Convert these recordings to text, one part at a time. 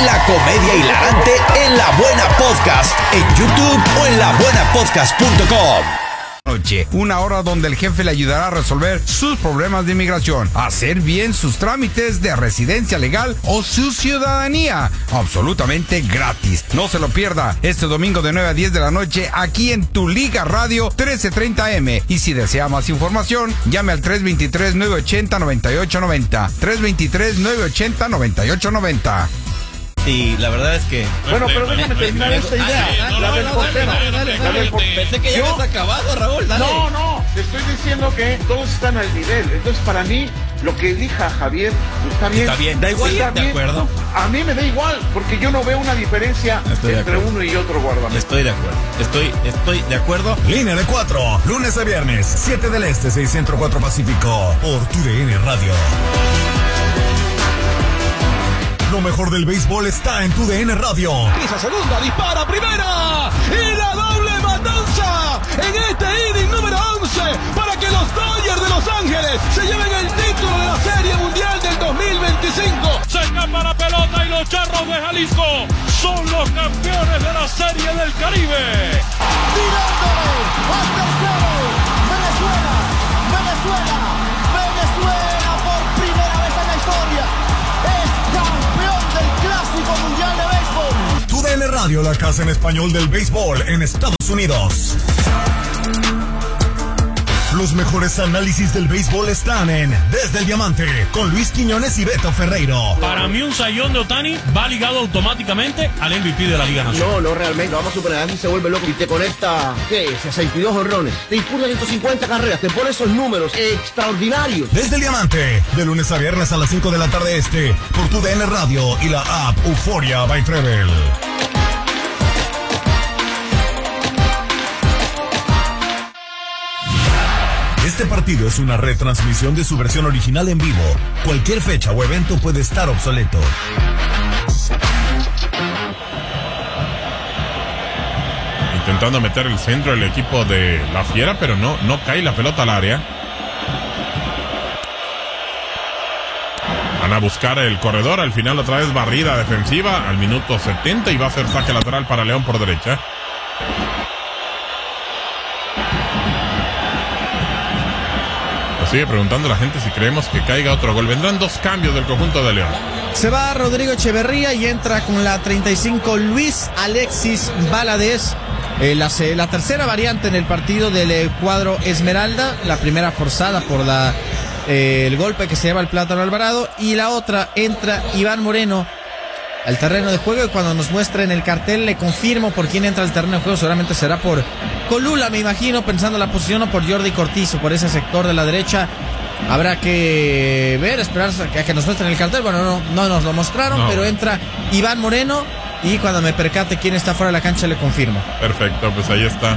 y la comedia hilarante en La Buena Podcast, en YouTube o en labuenapodcast.com. Una hora donde el jefe le ayudará a resolver sus problemas de inmigración, hacer bien sus trámites de residencia legal o su ciudadanía, absolutamente gratis. No se lo pierda este domingo de 9 a 10 de la noche aquí en Tu Liga Radio 1330M. Y si desea más información, llame al 323-980-9890. 323-980-9890. Y la verdad es que... Bueno, pero déjame terminar esta idea. La del portero. Pensé que ya habías acabado, Raúl, dale. No, te estoy diciendo que todos están al nivel. Entonces, para mí, lo que elija Javier está bien. Está bien, da igual, está de bien. acuerdo. A mí me da igual, porque yo no veo una diferencia entre uno y otro guardameta. Estoy de acuerdo. Estoy de acuerdo. Línea de 4, lunes a viernes, 7 del Este, 6 Centro, 4 Pacífico, por TUDN Radio. Lo mejor del béisbol está en TUDN Radio. Pisa segunda, dispara primera y la doble matanza en este inning número 11 para que los Dodgers de Los Ángeles se lleven el título de la Serie Mundial del 2025. Se escapa la pelota y los Charros de Jalisco son los campeones de la Serie del Caribe. Tirándole al tercero, Venezuela por primera vez en la historia es campeón del Clásico Mundial de Béisbol. TUDN Radio, la casa en español del béisbol en Estados Unidos. Los mejores análisis del béisbol están en Desde el Diamante, con Luis Quiñones y Beto Ferreiro. Para mí un sayón de Ohtani va ligado automáticamente al MVP de la Liga Nacional. No, realmente, vamos a superar, si se vuelve loco y te conecta, 62 honrones, te impulsa 150 carreras, te pone esos números extraordinarios. Desde el Diamante, de lunes a viernes a las 5 de la tarde este, por TUDN Radio y la app Euforia by Trevel. Este partido es una retransmisión de su versión original en vivo. Cualquier fecha o evento puede estar obsoleto. Intentando meter el centro el equipo de la Fiera, pero no cae la pelota al área. Van a buscar el corredor, al final otra vez barrida defensiva al minuto 70 y va a ser saque lateral para León por derecha. Sigue preguntando la gente si creemos que caiga otro gol. Vendrán dos cambios del conjunto de León. Se va Rodrigo Echeverría y entra con la 35 Luis Alexis Valadez. La tercera variante en el partido del cuadro Esmeralda. La primera forzada por el golpe que se lleva el Plátano Alvarado. Y la otra entra Iván Moreno al terreno de juego. Y cuando nos muestren el cartel le confirmo por quién entra al terreno de juego. Seguramente será por Colula, me imagino, pensando la posición, o por Jordi Cortizo, por ese sector de la derecha. Habrá que ver, esperar a que nos muestren el cartel. Bueno, no nos lo mostraron, pero entra Iván Moreno y cuando me percate quién está fuera de la cancha le confirmo. Perfecto, pues ahí está.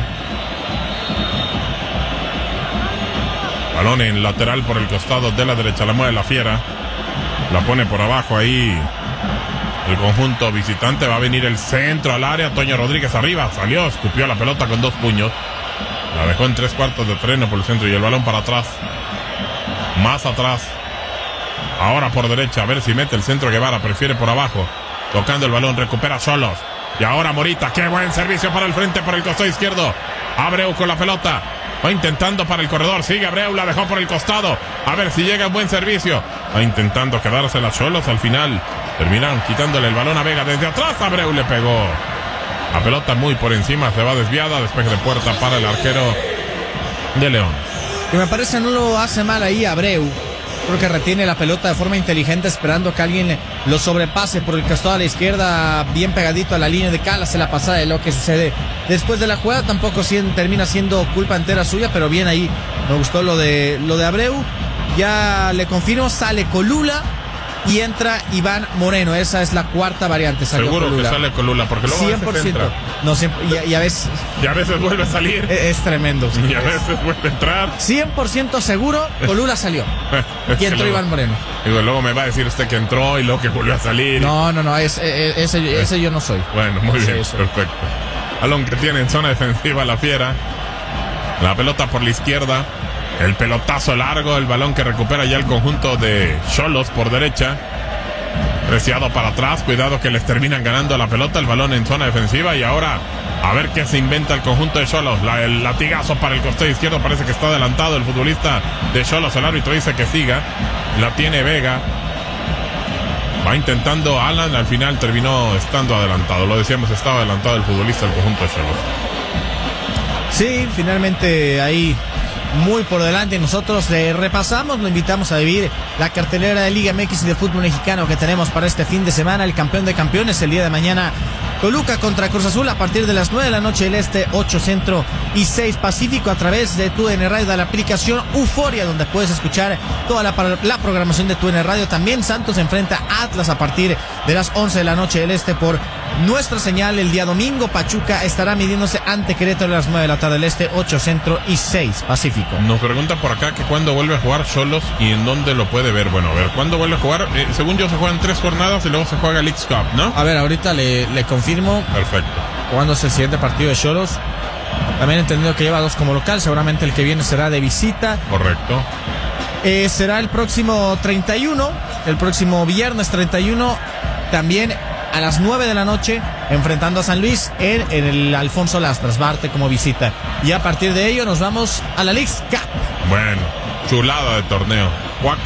Balón en lateral por el costado de la derecha, la mueve la Fiera. La pone por abajo ahí el conjunto visitante. Va a venir el centro al área. Toño Rodríguez arriba, salió, escupió la pelota con dos puños. La dejó en 3/4 de terreno por el centro y el balón para atrás. Más atrás. Ahora por derecha, a ver si mete el centro Guevara. Prefiere por abajo. Tocando el balón, recupera Solos. Y ahora Morita, qué buen servicio para el frente, por el costado izquierdo. Abreu con la pelota. Va intentando para el corredor, sigue Abreu, la dejó por el costado. A ver si llega un buen servicio. Va intentando quedarse las Solos, al final terminaron quitándole el balón a Vega. Desde atrás Abreu le pegó. La pelota muy por encima, se va desviada. Despeje de puerta para el arquero de León. Y me parece no lo hace mal ahí Abreu. Creo que retiene la pelota de forma inteligente, esperando que alguien lo sobrepase por el costado a la izquierda, bien pegadito a la línea de cal. Hace la pasada de lo que sucede después de la jugada. Tampoco termina siendo culpa entera suya, pero bien ahí. Me gustó lo de Abreu. Ya le confirmo, sale Colula y entra Iván Moreno. Esa es la cuarta variante. Seguro Colula. Que sale Colula, porque luego 100%. No, siempre, y a veces... Y a veces vuelve a salir. Es tremendo. Sí, y a veces vuelve a entrar. 100% seguro, Colula salió. Y entró Iván Moreno. Digo, luego me va a decir usted que entró y luego que volvió a salir. No, ese yo no soy. Bueno, muy bien, perfecto. Balón que tiene en zona defensiva la Fiera. La pelota por la izquierda. El pelotazo largo, el balón que recupera ya el conjunto de Xolos por derecha. Preciado para atrás, cuidado que les terminan ganando la pelota, el balón en zona defensiva. Y ahora a ver qué se inventa el conjunto de Xolos. El latigazo para el costado izquierdo, parece que está adelantado el futbolista de Xolos. El árbitro dice que siga, la tiene Vega. Va intentando Alan, al final terminó estando adelantado. Lo decíamos, estaba adelantado el futbolista del conjunto de Xolos. Sí, finalmente ahí muy por delante. Nosotros repasamos, lo invitamos a vivir la cartelera de Liga MX y de fútbol mexicano que tenemos para este fin de semana. El campeón de campeones el día de mañana, Toluca contra Cruz Azul a partir de las 9 de la noche del Este, 8 Centro y 6 Pacífico, a través de TUDN Radio, de la aplicación Euforia, donde puedes escuchar toda la programación de TUDN Radio. También Santos enfrenta a Atlas a partir de las 11 de la noche del Este por nuestra señal. El día domingo Pachuca estará midiéndose ante Querétaro a las 9 de la tarde del Este, 8 Centro y 6 Pacífico. Nos pregunta por acá que cuándo vuelve a jugar Xolos y en dónde lo puede ver. Bueno, a ver, ¿cuándo vuelve a jugar? Según yo se juegan 3 jornadas y luego se juega Leagues Cup, ¿no? A ver, ahorita le confirmo. Perfecto. ¿Cuándo es el siguiente partido de Xolos? También he entendido que lleva 2 como local, seguramente el que viene será de visita. Correcto. Será el próximo 31, el próximo viernes 31, también a las 9 de la noche, enfrentando a San Luis en el Alfonso Lastras, Barte como visita. Y a partir de ello nos vamos a la Leagues Cup. Bueno, chulada de torneo. Cuac.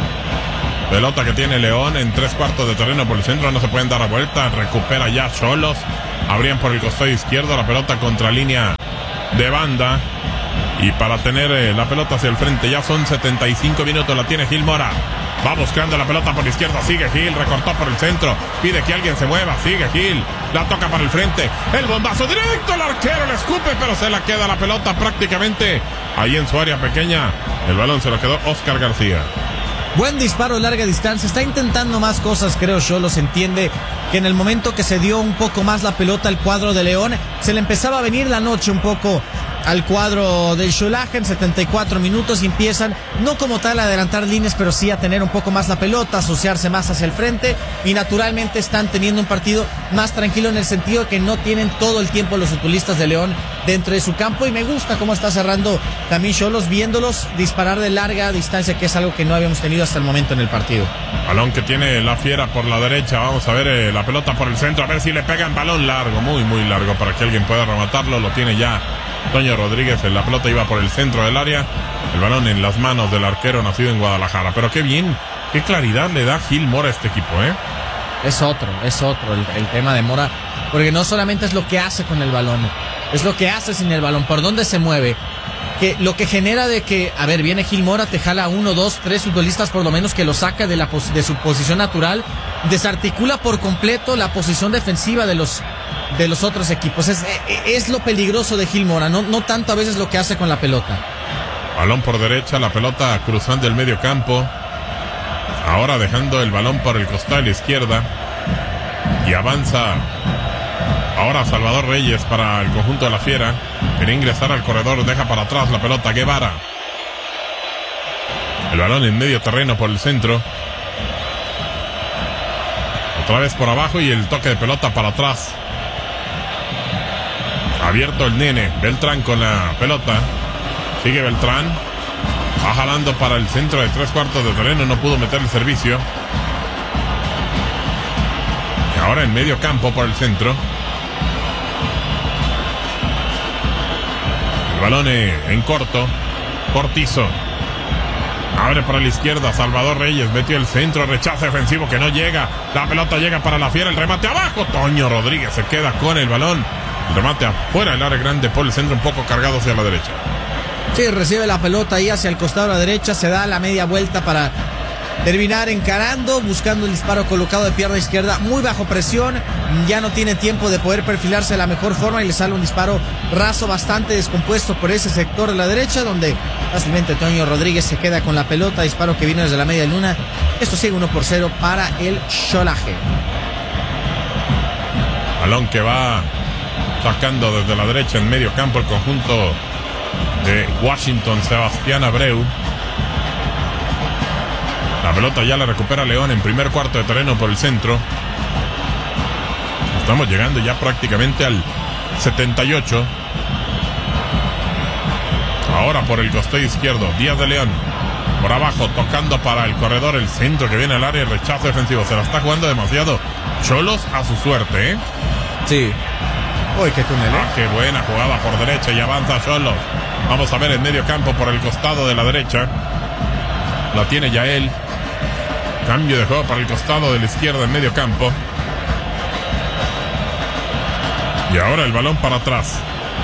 Pelota que tiene León en 3/4 de terreno por el centro, no se pueden dar la vuelta, recupera ya Xolos. Abrían por el costado izquierdo, la pelota contra línea de banda. Y para tener la pelota hacia el frente, ya son 75 minutos, la tiene Gil Mora. Va buscando la pelota por la izquierda, sigue Gil, recortó por el centro, pide que alguien se mueva, sigue Gil, la toca para el frente, el bombazo directo, el arquero le escupe, pero se la queda la pelota prácticamente ahí en su área pequeña. El balón se lo quedó Oscar García. Buen disparo de larga distancia, está intentando más cosas, creo yo. Se entiende que en el momento que se dio un poco más la pelota al cuadro de León, se le empezaba a venir la noche un poco al cuadro del Xolaje en 74 minutos y empiezan, no como tal a adelantar líneas, pero sí a tener un poco más la pelota, asociarse más hacia el frente, y naturalmente están teniendo un partido más tranquilo en el sentido que no tienen todo el tiempo los futbolistas de León dentro de su campo, y me gusta cómo está cerrando también Xolos, viéndolos disparar de larga distancia, que es algo que no habíamos tenido hasta el momento en el partido. Balón que tiene la Fiera por la derecha, vamos a ver la pelota por el centro, a ver si le pegan. Balón largo, muy muy largo para que alguien pueda rematarlo, lo tiene ya Toño Rodríguez. La pelota iba por el centro del área, el balón en las manos del arquero nacido en Guadalajara. Pero qué bien, qué claridad le da Gil Mora a este equipo, ¿eh? Es otro el tema de Mora, porque no solamente es lo que hace con el balón, es lo que hace sin el balón, por dónde se mueve, que lo que genera de que, a ver, viene Gil Mora, te jala 1, 2, 3 futbolistas por lo menos, que lo saca de su posición natural, desarticula por completo la posición defensiva de los otros equipos. Es lo peligroso de Gil Mora, no tanto a veces lo que hace con la pelota. Balón por derecha, la pelota cruzando el medio campo, ahora dejando el balón por el costado de la izquierda, y avanza ahora Salvador Reyes para el conjunto de la Fiera. Quiere ingresar al corredor, deja para atrás la pelota Guevara. El balón en medio terreno por el centro, otra vez por abajo, y el toque de pelota para atrás. Abierto el nene, Beltrán con la pelota, sigue Beltrán, va jalando para el centro de 3/4 de terreno, no pudo meter el servicio. Y ahora en medio campo por el centro, el balón en corto, Cortizo, abre para la izquierda, Salvador Reyes, metió el centro, rechazo defensivo que no llega, la pelota llega para la Fiera, el remate abajo, Toño Rodríguez se queda con el balón. El remate afuera del área grande por el centro, un poco cargado hacia la derecha. Sí, recibe la pelota ahí hacia el costado de la derecha, se da la media vuelta para terminar encarando, buscando el disparo colocado de pierna izquierda, muy bajo presión, ya no tiene tiempo de poder perfilarse de la mejor forma y le sale un disparo raso, bastante descompuesto por ese sector de la derecha, donde fácilmente Toño Rodríguez se queda con la pelota, disparo que vino desde la media luna. Esto sigue 1-0 para el Xolaje. Balón que va sacando desde la derecha en medio campo el conjunto de Washington, Sebastián Abreu. La pelota ya la recupera León en primer cuarto de terreno por el centro. Estamos llegando ya prácticamente al 78. Ahora por el costado izquierdo, Díaz de León. Por abajo, tocando para el corredor, el centro que viene al área, el rechazo defensivo. Se la está jugando demasiado Xolos a su suerte, ¿eh? Sí. Uy, qué túnel, ¿eh? Qué buena jugada por derecha y avanza Xolos. Vamos a ver en medio campo por el costado de la derecha. La tiene Yael. Cambio de juego para el costado de la izquierda en medio campo. Y ahora el balón para atrás.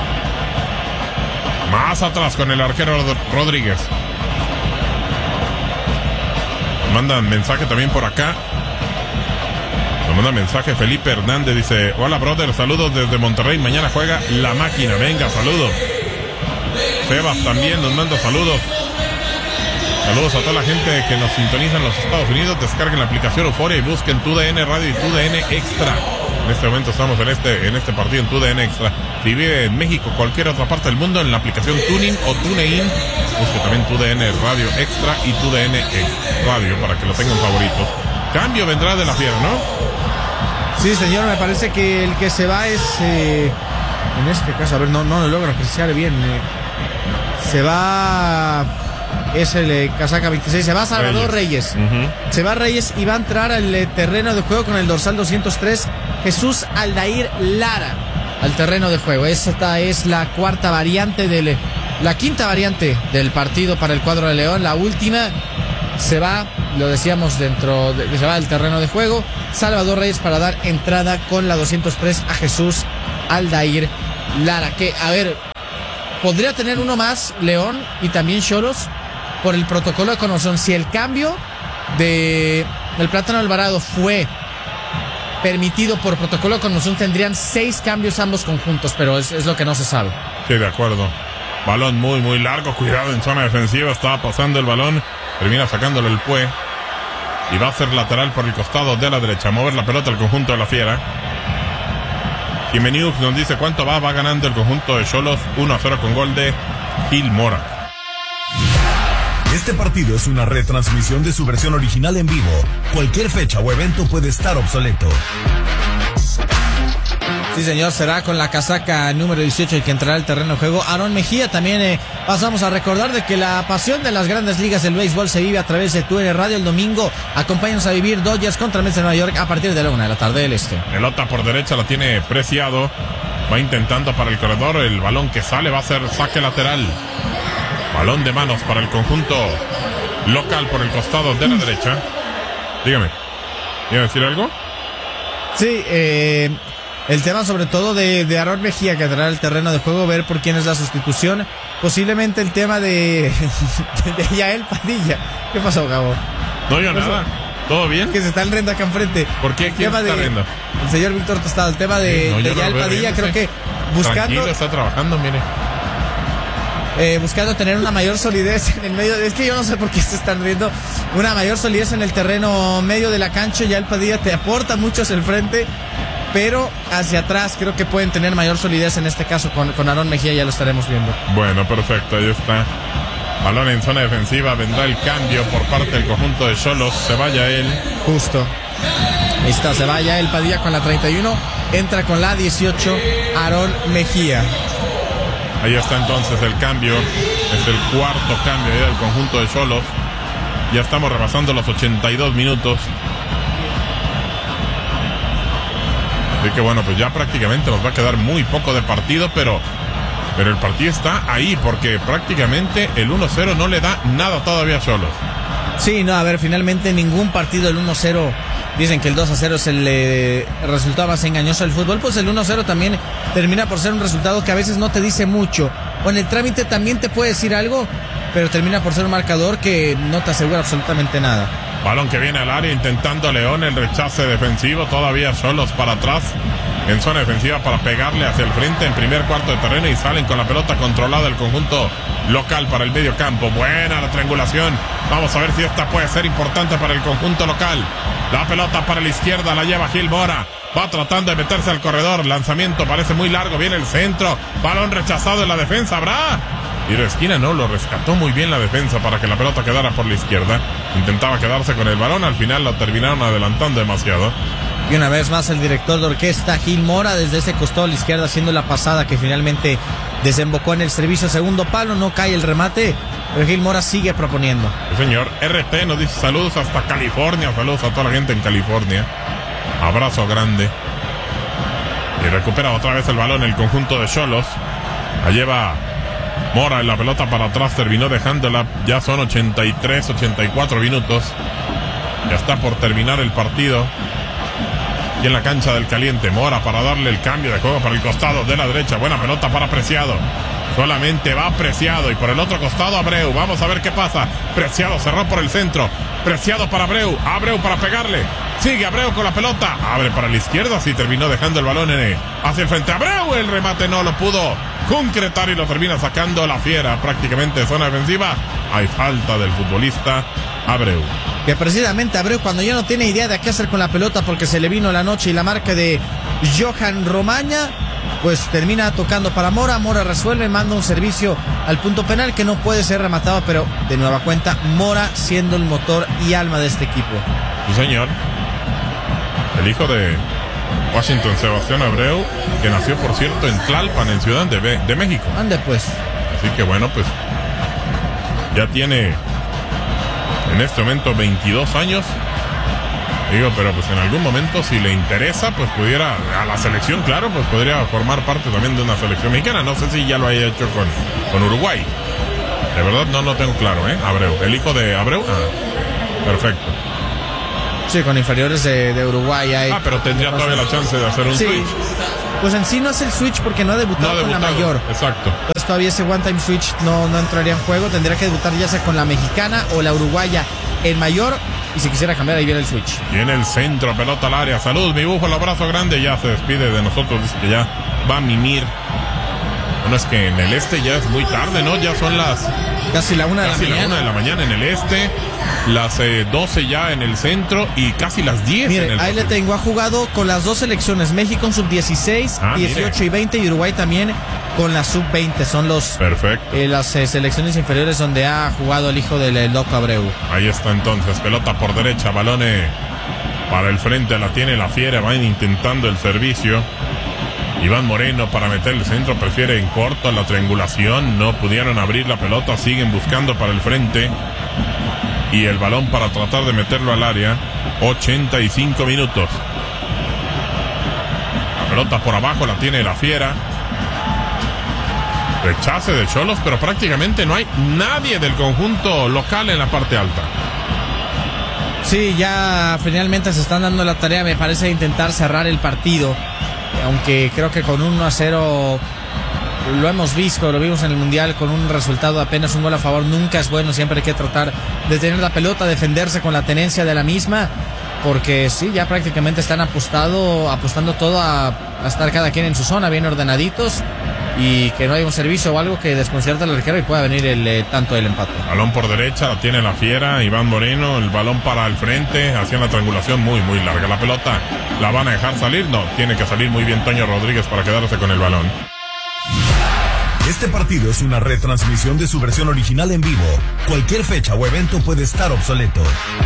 Más atrás con el arquero Rodríguez. Nos mandan mensaje también por acá. Nos manda mensaje Felipe Hernández. Dice: hola brother, saludos desde Monterrey. Mañana juega La Máquina. Venga, saludos. Sebas también nos manda saludos. Saludos a toda la gente que nos sintoniza en los Estados Unidos. Descarguen la aplicación Euforia y busquen TUDN Radio y TUDN Extra. En este momento estamos en este partido en TUDN Extra. Si vive en México, cualquier otra parte del mundo, en la aplicación Tuning o TuneIn, busque también TUDN Radio Extra y TUDN Radio para que lo tengan favoritos. Cambio vendrá de la Fiera, ¿no? Sí, señor, me parece que el que se va es... en este caso, a ver, no lo logro apreciar bien. Se va... Es el casaca 26, se va Salvador Reyes. Se va Reyes y va a entrar al terreno de juego con el dorsal 203, Jesús Aldair Lara, al terreno de juego. Esta es la quinta variante del partido para el cuadro de León. La última se va, lo decíamos, se va del terreno de juego Salvador Reyes para dar entrada con la 203 a Jesús Aldair Lara, que, a ver, podría tener uno más León y también Xolos por el protocolo de conmoción. Si el cambio del Plátano Alvarado fue permitido por protocolo de conmoción, tendrían 6 cambios ambos conjuntos, pero es lo que no se sabe. Sí, de acuerdo. Balón muy, muy largo. Cuidado en zona defensiva. Estaba pasando el balón. Termina sacándole el Pue. Y va a ser lateral por el costado de la derecha. Mover la pelota al conjunto de la Fiera. Jiménez nos dice cuánto va. Va ganando el conjunto de Xolos 1-0 con gol de Gil Mora. Este partido es una retransmisión de su versión original en vivo. Cualquier fecha o evento puede estar obsoleto. Sí, señor, será con la casaca número 18 el que entrará al terreno de juego Aarón Mejía. También pasamos a recordar de que la pasión de las grandes ligas del béisbol se vive a través de TUDN Radio el domingo. Acompáñanos a vivir Dodgers contra Mets de Nueva York a partir de la 1 de la tarde del este. Pelota por derecha la tiene Preciado. Va intentando para el corredor. El balón que sale va a ser saque lateral. Balón de manos para el conjunto local por el costado de la derecha. Dígame. ¿Iba a decir algo? Sí, el tema sobre todo de Aarón Mejía que entrará al terreno de juego, ver por quién es la sustitución. Posiblemente el tema de Yael Padilla. ¿Qué pasó, Gabo? No, yo nada. ¿Todo bien? Que se está riendo acá enfrente. ¿Por qué? ¿Quién está riendo? El señor Víctor Tostado. El tema de Yael Padilla, creo que buscando... Tranquilo, está trabajando, mire. Buscando tener una mayor solidez en el medio. Es que yo no sé por qué se están riendo. Una mayor solidez en el terreno medio de la cancha. Yael Padilla te aporta mucho hacia el frente, pero hacia atrás creo que pueden tener mayor solidez en este caso con Aarón Mejía. Ya lo estaremos viendo. Bueno, perfecto, ahí está. Balón en zona defensiva. Vendrá el cambio por parte del conjunto de Xolos. Se vaya él. Justo. Ahí está, se va Yael Padilla con la 31. Entra con la 18 Aarón Mejía. Ahí está entonces el cambio. Es el cuarto cambio del conjunto de Xolos. Ya estamos rebasando los 82 minutos. Así que bueno, pues ya prácticamente nos va a quedar muy poco de partido, pero el partido está ahí porque prácticamente el 1-0 no le da nada todavía a Xolos. Sí, no, a ver, finalmente ningún partido el 1-0. Dicen que el 2-0 es el resultado más engañoso del fútbol. Pues el 1-0 también termina por ser un resultado que a veces no te dice mucho. O en el trámite también te puede decir algo, pero termina por ser un marcador que no te asegura absolutamente nada. Balón que viene al área intentando León, el rechace defensivo. Todavía Xolos para atrás en zona defensiva para pegarle hacia el frente en primer cuarto de terreno y salen con la pelota controlada el conjunto local para el medio campo. Buena la triangulación. Vamos a ver si esta puede ser importante para el conjunto local. La pelota para la izquierda la lleva Gil Mora. Va tratando de meterse al corredor. Lanzamiento parece muy largo. Viene el centro. Balón rechazado en la defensa. ¿Habrá? Tiro de esquina, no, lo rescató muy bien la defensa para que la pelota quedara por la izquierda. Intentaba quedarse con el balón. Al final lo terminaron adelantando demasiado. Y una vez más el director de orquesta Gil Mora desde ese costado a la izquierda haciendo la pasada que finalmente desembocó en el servicio segundo palo. No cae el remate Pero Gil Mora sigue proponiendo. El señor RT nos dice saludos hasta California. Saludos a toda la gente en California. Abrazo grande. Y recupera otra vez el balón el conjunto de Xolos. La lleva Mora en la pelota para atrás. Terminó dejándola. Ya son 83, 84 minutos. Ya está por terminar el partido. Y en la cancha del Caliente, Mora para darle el cambio de juego para el costado de la derecha. Buena pelota para Preciado. Solamente va Preciado. Y por el otro costado Abreu. Vamos a ver qué pasa. Preciado cerró por el centro. Preciado para Abreu. Abreu para pegarle. Sigue Abreu con la pelota. Abre para la izquierda. Sí, terminó dejando el balón hacia el frente. Abreu. El remate no lo pudo concretar y lo termina sacando la Fiera. Prácticamente de zona defensiva. Hay falta del futbolista Abreu. Que precisamente Abreu, cuando ya no tiene idea de qué hacer con la pelota porque se le vino la noche y la marca de Johan Romaña, pues termina tocando para Mora. Mora resuelve, manda un servicio al punto penal que no puede ser rematado, pero de nueva cuenta Mora siendo el motor y alma de este equipo. Sí, señor. El hijo de Washington, Sebastián Abreu, que nació, por cierto, en Tlalpan, en Ciudad de México. Ande pues. Así que bueno, pues ya tiene en este momento 22 años. Digo, pero pues en algún momento, si le interesa, pues pudiera, a la selección, claro, pues podría formar parte también de una selección mexicana. No sé si ya lo haya hecho con Uruguay. De verdad no lo tengo claro, Abreu. El hijo de Abreu. Perfecto. Sí, con inferiores de Uruguay hay. Pero tendría todavía la chance de hacer un switch. Pues en sí no es el switch porque no ha debutado con la mayor. Exacto. Entonces todavía ese one time switch no entraría en juego. Tendría que debutar ya sea con la mexicana o la uruguaya en mayor. Y si quisiera cambiar, ahí viene el switch. Y en el centro, pelota al área. Saludos, mi búfalo, abrazo grande. Ya se despide de nosotros, dice que ya va a mimir. Bueno, es que en el este ya es muy tarde, ¿no? Ya son las... Casi la 1 de la mañana. Casi la 1 de la mañana en el este, las 12 ya en el centro y casi las 10 mire, en el ahí le tengo, ha jugado con las dos selecciones, México en sub-16, 18 y 20 y Uruguay también con la sub-20. Son los las selecciones inferiores donde ha jugado el hijo del Loco Abreu. Ahí está entonces, pelota por derecha, balón para el frente, la tiene la Fiera, van intentando el servicio. Iván Moreno para meter el centro, prefiere en corto la triangulación, no pudieron abrir la pelota, siguen buscando para el frente y el balón para tratar de meterlo al área. 85 minutos. La pelota por abajo la tiene la Fiera. Rechace de Xolos, pero prácticamente no hay nadie del conjunto local en la parte alta. Sí, ya finalmente se están dando la tarea, me parece, de intentar cerrar el partido. Aunque creo que con un 1-0 lo hemos visto, lo vimos en el Mundial, con un resultado de apenas un gol a favor nunca es bueno. Siempre hay que tratar de tener la pelota, defenderse con la tenencia de la misma, porque sí, ya prácticamente están apostando todo a estar cada quien en su zona, bien ordenaditos, y que no haya un servicio o algo que desconcierte al arquero y pueda venir el tanto del empate. Balón por derecha, la tiene la Fiera, Iván Moreno, el balón para el frente, hacia la triangulación muy larga. La pelota la van a dejar salir, no, tiene que salir muy bien Toño Rodríguez para quedarse con el balón. Este partido es una retransmisión de su versión original en vivo. Cualquier fecha o evento puede estar obsoleto.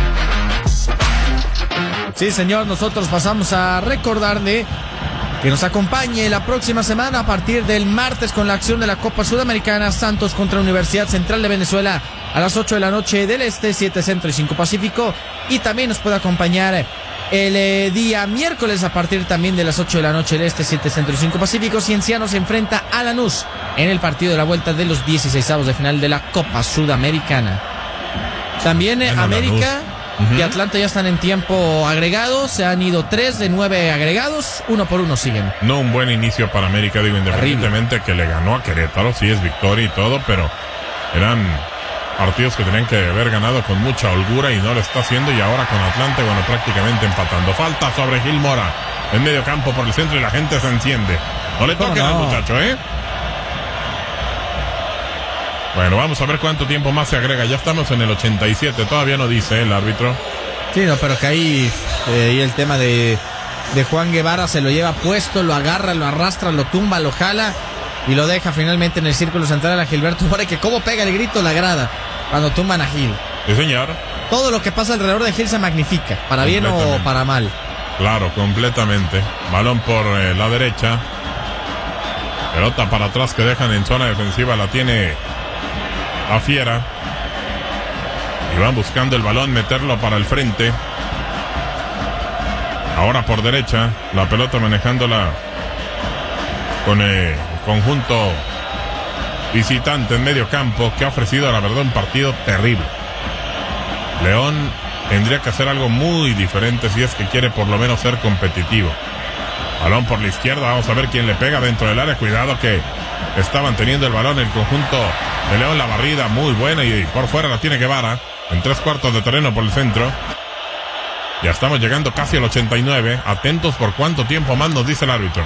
Sí, señor, nosotros pasamos a recordarle que nos acompañe la próxima semana a partir del martes con la acción de la Copa Sudamericana, Santos contra Universidad Central de Venezuela a las 8 de la noche del Este, 7 Centro y 5 Pacífico. Y también nos puede acompañar el día miércoles a partir también de las 8 de la noche del Este, 7 Centro y 5 Pacífico. Cienciano se enfrenta a Lanús en el partido de la vuelta de los 16avos de final de la Copa Sudamericana. También América y Atlanta ya están en tiempo agregado. Se han ido 3 de 9 agregados. 1 por 1 siguen. No un buen inicio para América, digo, independientemente que le ganó a Querétaro, sí es victoria y todo, pero eran partidos que tenían que haber ganado con mucha holgura y no lo está haciendo. Y ahora con Atlanta, bueno, prácticamente empatando. Falta sobre Gil Mora en medio campo por el centro y la gente se enciende. No le toquen al muchacho, Bueno, vamos a ver cuánto tiempo más se agrega. Ya estamos en el 87, todavía no dice el árbitro. Sí, no, pero que ahí el tema de Juan Guevara se lo lleva puesto, lo agarra, lo arrastra, lo tumba, lo jala y lo deja finalmente en el círculo central a Gilberto Mora, que cómo pega el grito la grada cuando tumban a Gil. Sí, señor. Todo lo que pasa alrededor de Gil se magnifica, para bien o para mal. Claro, completamente. Balón por la derecha. Pelota para atrás que dejan en zona defensiva, la tiene la Fiera. Y van buscando el balón, meterlo para el frente. Ahora por derecha, la pelota manejándola con el conjunto visitante en medio campo, que ha ofrecido la verdad un partido terrible. León tendría que hacer algo muy diferente si es que quiere por lo menos ser competitivo. Balón por la izquierda, vamos a ver quién le pega dentro del área. Cuidado que estaban teniendo el balón el conjunto de León, la barrida muy buena y por fuera la tiene Guevara. En 3/4 de terreno por el centro. Ya estamos llegando casi al 89. Atentos por cuánto tiempo más nos dice el árbitro.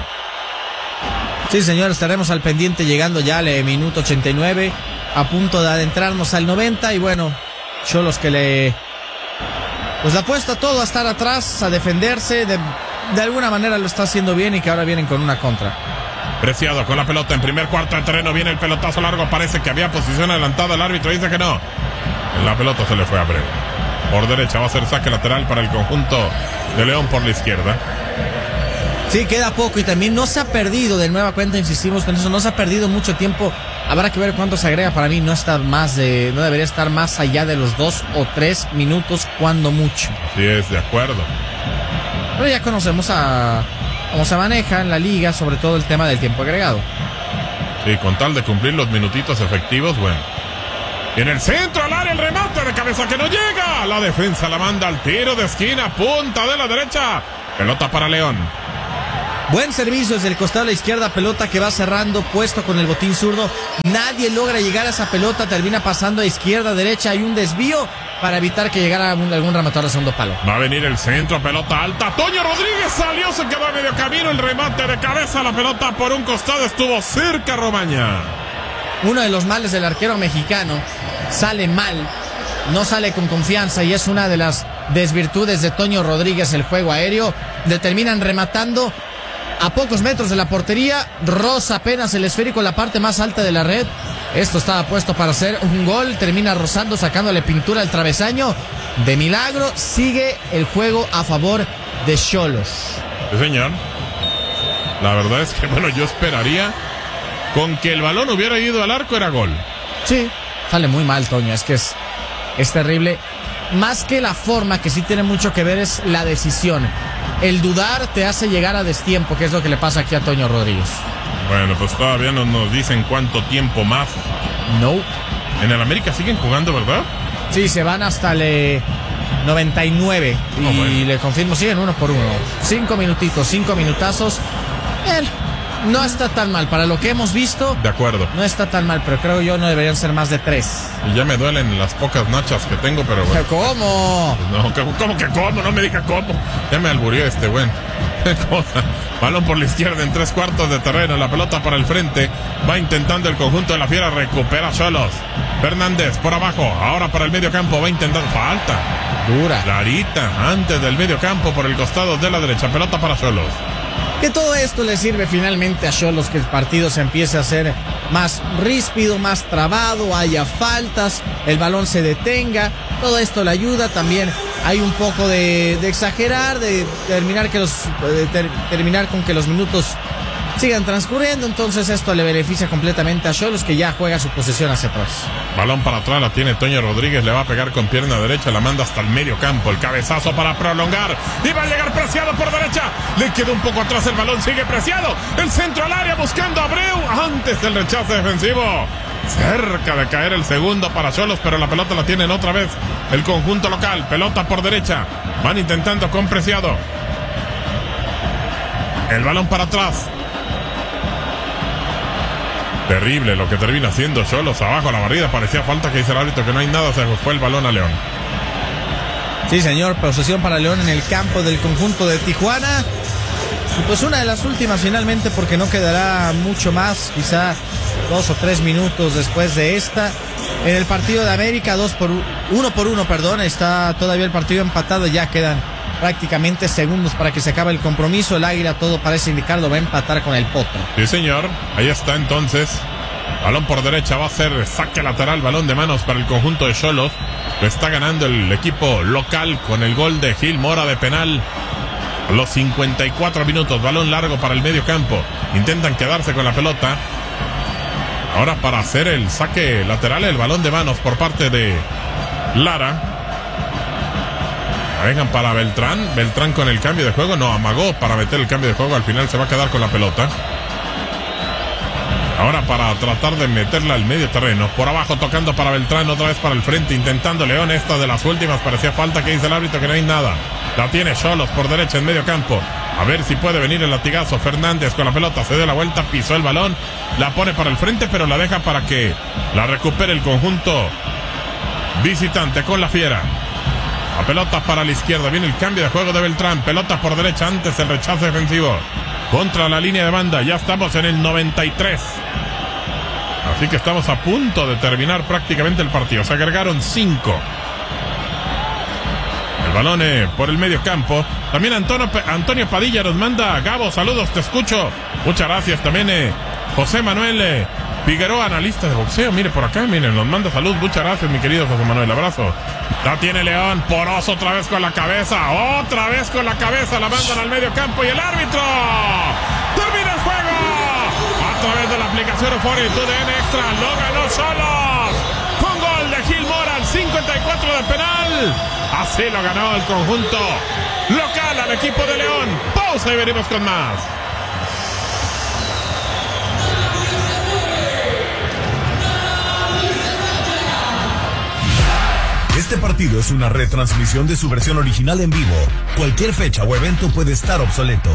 Sí, señor, estaremos al pendiente llegando ya al minuto 89, a punto de adentrarnos al 90. Y bueno, Xolos que le apuesta todo a estar atrás, a defenderse. De alguna manera lo está haciendo bien y que ahora vienen con una contra. Preciado con la pelota en primer cuarto de terreno. Viene el pelotazo largo. Parece que había posición adelantada. El árbitro dice que no. La pelota se le fue a Abreu. Por derecha va a ser saque lateral para el conjunto de León por la izquierda. Sí, queda poco y también no se ha perdido, de nueva cuenta insistimos con eso, no se ha perdido mucho tiempo. Habrá que ver cuánto se agrega. Para mí no debería estar más allá de los 2 o 3 minutos cuando mucho. Sí, es de acuerdo. Pero ya conocemos cómo se maneja en la liga, sobre todo el tema del tiempo agregado. Sí, con tal de cumplir los minutitos efectivos, bueno. Y en el centro al área el remate de cabeza que no llega. La defensa la manda al tiro de esquina, punta de la derecha. Pelota para León. Buen servicio desde el costado de la izquierda, pelota que va cerrando, puesto con el botín zurdo. Nadie logra llegar a esa pelota, termina pasando a izquierda, derecha. Hay un desvío para evitar que llegara algún rematador de segundo palo. Va a venir el centro, pelota alta. Toño Rodríguez salió, se quedó a medio camino. El remate de cabeza, la pelota por un costado, estuvo cerca Romaña. Uno de los males del arquero mexicano, sale mal, no sale con confianza y es una de las desvirtudes de Toño Rodríguez, el juego aéreo. Determinan rematando a pocos metros de la portería, roza apenas el esférico en la parte más alta de la red. Esto estaba puesto para hacer un gol, termina rozando, sacándole pintura al travesaño. De milagro sigue el juego a favor de Xolos. Sí, señor. La verdad es que, bueno, yo esperaría con que el balón hubiera ido al arco, era gol. Sí, sale muy mal, Toño, es que es terrible. Más que la forma, que sí tiene mucho que ver, es la decisión. El dudar te hace llegar a destiempo, que es lo que le pasa aquí a Toño Rodríguez. Bueno, pues todavía no nos dicen cuánto tiempo más. No. En el América siguen jugando, ¿verdad? Sí, se van hasta el 99. Y bueno, le confirmo, siguen 1 por 1. 5 minutitos, 5 minutazos. No está tan mal, para lo que hemos visto. De acuerdo. No está tan mal, pero creo yo no deberían ser más de 3. Y ya me duelen las pocas nachas que tengo, pero bueno. ¿Cómo? No, ¿cómo que cómo? No me diga cómo. Ya me alburió este, bueno. Balón por la izquierda en 3/4 de terreno. La pelota para el frente. Va intentando el conjunto de la Fiera. Recupera Xolos. Fernández por abajo. Ahora para el medio campo. Va intentando. Falta. Dura. Clarita. Antes del medio campo por el costado de la derecha. Pelota para Xolos. Que todo esto le sirve finalmente a Xolos, que el partido se empiece a hacer más ríspido, más trabado, haya faltas, el balón se detenga. Todo esto le ayuda. También hay un poco de exagerar, de terminar con que los minutos sigan transcurriendo. Entonces esto le beneficia completamente a Xolos, que ya juega su posesión hacia atrás. Balón para atrás, la tiene Toño Rodríguez, le va a pegar con pierna derecha, la manda hasta el medio campo, el cabezazo para prolongar, y va a llegar Preciado por derecha, le queda un poco atrás el balón, sigue Preciado, el centro al área buscando a Abreu, antes del rechazo defensivo, cerca de caer el segundo para Xolos, pero la pelota la tienen otra vez el conjunto local, pelota por derecha, van intentando con Preciado, el balón para atrás. Terrible lo que termina haciendo Xolos abajo, la barrida, parecía falta, que dice el árbitro que no hay nada, se fue el balón a León. Sí, señor, posesión para León en el campo del conjunto de Tijuana. Y pues una de las últimas finalmente, porque no quedará mucho más, quizá 2 o 3 minutos después de esta. En el partido de América, 1 por 1, perdón, está todavía el partido empatado, ya quedan prácticamente segundos para que se acabe el compromiso. El Águila, todo parece indicarlo, va a empatar con el Potro. Sí, señor, ahí está entonces. Balón por derecha, va a ser saque lateral, balón de manos para el conjunto de Xolos. Lo está ganando el equipo local con el gol de Gil Mora de penal. A los 54 minutos, balón largo para el medio campo. Intentan quedarse con la pelota. Ahora para hacer el saque lateral, el balón de manos por parte de Lara. La dejan para Beltrán. Beltrán con el cambio de juego. No, amagó para meter el cambio de juego. Al final se va a quedar con la pelota. Ahora para tratar de meterla al medio terreno. Por abajo tocando para Beltrán. Otra vez para el frente. Intentando León. Esta de las últimas. Parecía falta. Que dice el árbitro que no hay nada. La tiene Xolos por derecha en medio campo. A ver si puede venir el latigazo. Fernández con la pelota. Se dio la vuelta. Pisó el balón. La pone para el frente. Pero la deja para que la recupere el conjunto visitante con la Fiera. La pelota para la izquierda. Viene el cambio de juego de Beltrán. Pelota por derecha. Antes el rechazo defensivo. Contra la línea de banda. Ya estamos en el 93. Así que estamos a punto de terminar prácticamente el partido. Se agregaron 5. El balón por el medio campo. También Antonio Padilla nos manda: Gabo, saludos, te escucho. Muchas gracias. También José Manuel Figueroa, analista de boxeo. Mire por acá, miren, nos manda salud. Muchas gracias, mi querido José Manuel. Abrazo. La tiene León. Poroso otra vez con la cabeza. Otra vez con la cabeza. La mandan al medio campo y el árbitro termina el juego. A través de la aplicación Euforia y TUDN Extra. Lo ganó Xolos. Con gol de Gil Mora al 54 de penal. Así lo ganó el conjunto local al equipo de León. Pausa y venimos con más. Este partido es una retransmisión de su versión original en vivo. Cualquier fecha o evento puede estar obsoleto.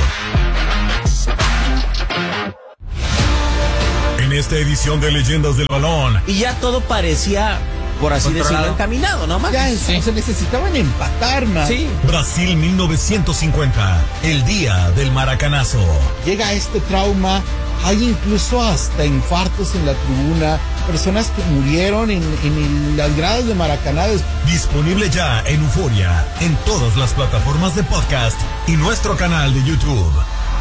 En esta edición de Leyendas del Balón. Y ya todo parecía, por así decirlo, encaminado, ¿no, Max? Ya se necesitaban empatar, man. Sí. Brasil 1950, el día del maracanazo. Llega este trauma, hay incluso hasta infartos en la tribuna, personas que murieron en las gradas de Maracaná. Disponible ya en Euforia, en todas las plataformas de podcast y nuestro canal de YouTube.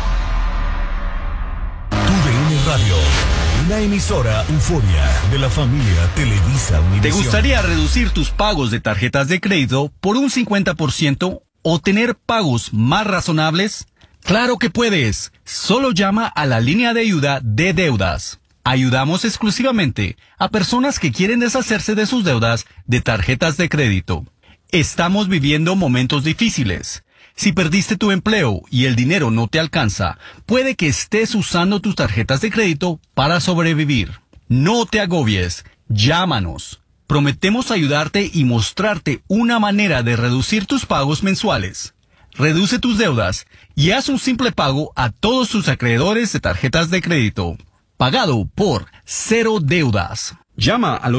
TUDN Radio, una emisora Euforia de la familia Televisa Univisión. ¿Te gustaría reducir tus pagos de tarjetas de crédito por un 50% o tener pagos más razonables? ¡Claro que puedes! Solo llama a la línea de ayuda de deudas. Ayudamos exclusivamente a personas que quieren deshacerse de sus deudas de tarjetas de crédito. Estamos viviendo momentos difíciles. Si perdiste tu empleo y el dinero no te alcanza, puede que estés usando tus tarjetas de crédito para sobrevivir. No te agobies. Llámanos. Prometemos ayudarte y mostrarte una manera de reducir tus pagos mensuales. Reduce tus deudas y haz un simple pago a todos tus acreedores de tarjetas de crédito. Pagado por Cero Deudas. Llama al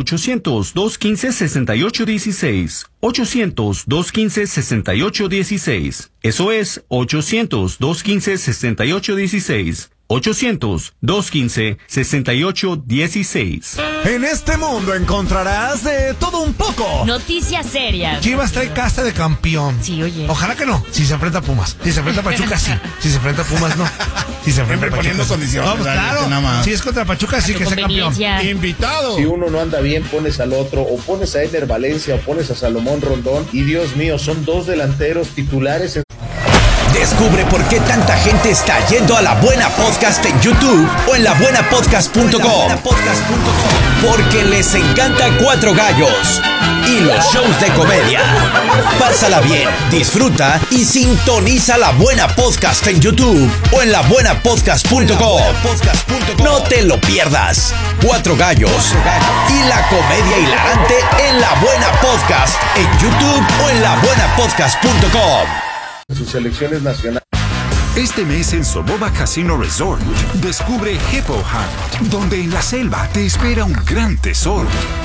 800-215-6816. 800-215-6816. Eso es 800-215-6816. 800-215-6816. En este mundo encontrarás de todo un poco. Noticias serias. Chivas trae casta de campeón. Sí, oye. Ojalá que no. Si se enfrenta a Pumas. Si se enfrenta a Pachuca, sí. Si se enfrenta a Pumas, no. Si se enfrenta a Pachuca, poniendo condiciones. No, pues claro. Si es contra Pachuca, sí que sea campeón. Invitado. Si uno no anda bien, pones al otro, o pones a Eder Valencia, o pones a Salomón Rondón, y Dios mío, son dos delanteros titulares. Descubre por qué tanta gente está yendo a La Buena Podcast en YouTube o en labuenapodcast.com. Porque les encanta Cuatro Gallos y los shows de comedia. Pásala bien, disfruta y sintoniza La Buena Podcast en YouTube o en labuenapodcast.com. No te lo pierdas. Cuatro Gallos y la comedia hilarante en La Buena Podcast en YouTube o en labuenapodcast.com. Sus selecciones nacionales. Este mes en Soboba Casino Resort, descubre Hippo Hunt, donde en la selva te espera un gran tesoro.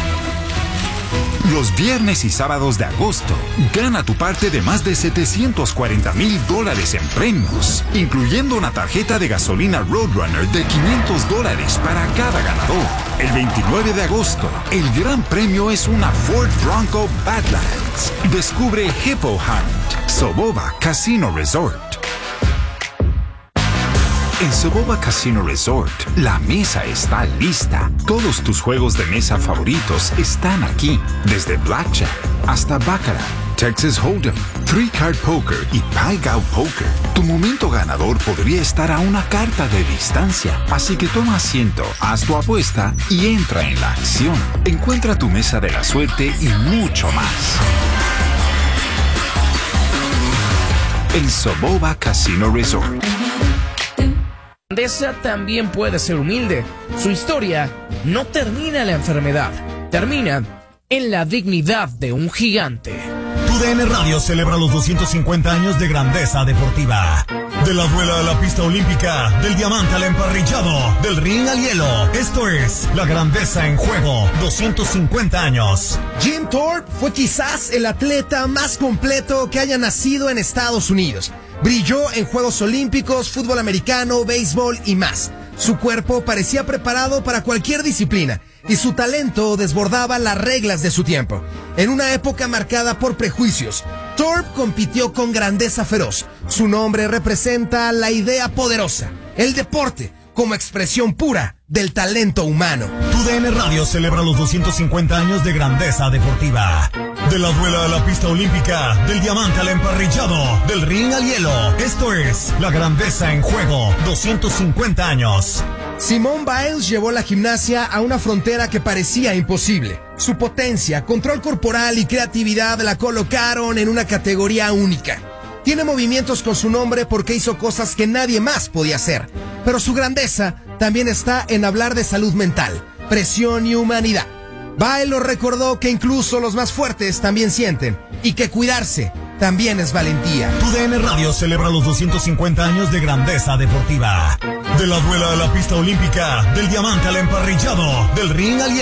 Los viernes y sábados de agosto, gana tu parte de más de $740,000 en premios, incluyendo una tarjeta de gasolina Roadrunner de $500 para cada ganador. El 29 de agosto, el gran premio es una Ford Bronco Badlands. Descubre Hippo Hunt, Soboba Casino Resort. En Soboba Casino Resort, la mesa está lista. Todos tus juegos de mesa favoritos están aquí, desde Blackjack hasta Baccarat. Texas Hold'em, Three Card Poker y Pai Gow Poker. Tu momento ganador podría estar a una carta de distancia. Así que toma asiento, haz tu apuesta y entra en la acción. Encuentra tu mesa de la suerte y mucho más. El Soboba Casino Resort. Grandeza también puede ser humilde. Su historia no termina en la enfermedad, termina en la dignidad de un gigante. TUDN Radio celebra los 250 años de grandeza deportiva. De la duela a la pista olímpica, del diamante al emparrillado, del ring al hielo. Esto es la grandeza en juego, 250 años. Jim Thorpe fue quizás el atleta más completo que haya nacido en Estados Unidos. Brilló en Juegos Olímpicos, fútbol americano, béisbol y más. Su cuerpo parecía preparado para cualquier disciplina y su talento desbordaba las reglas de su tiempo. En una época marcada por prejuicios, Thorpe compitió con grandeza feroz. Su nombre representa la idea poderosa, el deporte como expresión pura del talento humano. TUDN Radio celebra los 250 años de grandeza deportiva. De la duela a la pista olímpica, del diamante al emparrillado, del ring al hielo. Esto es la grandeza en juego, 250 años. Simone Biles llevó la gimnasia a una frontera que parecía imposible. Su potencia, control corporal y creatividad la colocaron en una categoría única. Tiene movimientos con su nombre porque hizo cosas que nadie más podía hacer. Pero su grandeza también está en hablar de salud mental, presión y humanidad. Biles nos recordó que incluso los más fuertes también sienten y que cuidarse también es valentía. TUDN Radio celebra los 250 años de grandeza deportiva. De la duela a la pista olímpica, del diamante al emparrillado, del ring al hielo.